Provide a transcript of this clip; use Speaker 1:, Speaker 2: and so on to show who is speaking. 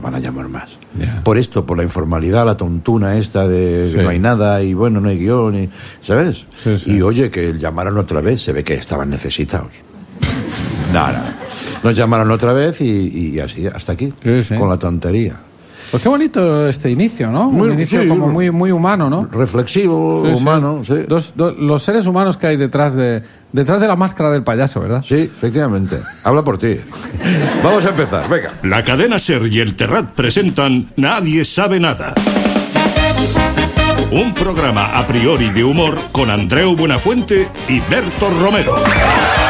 Speaker 1: van a llamar más.
Speaker 2: Ya.
Speaker 1: Por esto, por la informalidad, la tontuna esta de
Speaker 2: Sí.
Speaker 1: que no hay nada y bueno, no hay guión, y, ¿sabes?
Speaker 2: Sí, sí.
Speaker 1: Y oye, que llamaron otra vez, se ve que estaban necesitados. Nada. Nos llamaron otra vez y así, hasta aquí,
Speaker 2: Sí, sí.
Speaker 1: con la tontería.
Speaker 2: Pues qué bonito este inicio, ¿no?
Speaker 1: Muy-
Speaker 2: Un inicio
Speaker 1: sí,
Speaker 2: como muy, muy humano, ¿no?
Speaker 1: Reflexivo,
Speaker 2: Sí, sí.
Speaker 1: humano, sí.
Speaker 2: Los seres humanos que hay detrás de la máscara del payaso, ¿verdad?
Speaker 1: Sí, efectivamente. Habla por ti. Vamos a empezar, venga.
Speaker 3: La cadena SER y el Terrat presentan Nadie sabe nada. Un programa a priori de humor con Andreu Buenafuente y Berto Romero.